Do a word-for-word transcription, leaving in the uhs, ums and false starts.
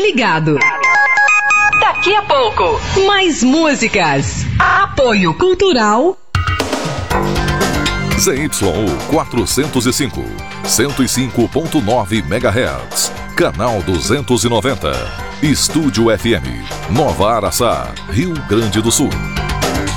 ligado. Daqui a pouco, mais músicas. Apoio Cultural Z Y U quatrocentos e cinco, cento e cinco ponto nove megahertz, canal duzentos e noventa, Estúdio F M, Nova Araçá, Rio Grande do Sul.